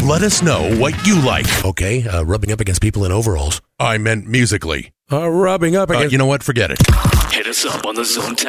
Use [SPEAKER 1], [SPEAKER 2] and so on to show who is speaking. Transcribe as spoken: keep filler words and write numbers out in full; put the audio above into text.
[SPEAKER 1] Let us know what you like.
[SPEAKER 2] Okay, uh, rubbing up against people in overalls.
[SPEAKER 1] I meant musically.
[SPEAKER 2] Uh, rubbing up
[SPEAKER 1] Uh,
[SPEAKER 2] against...
[SPEAKER 1] you know what? Forget it.
[SPEAKER 3] Hit us up on the Zone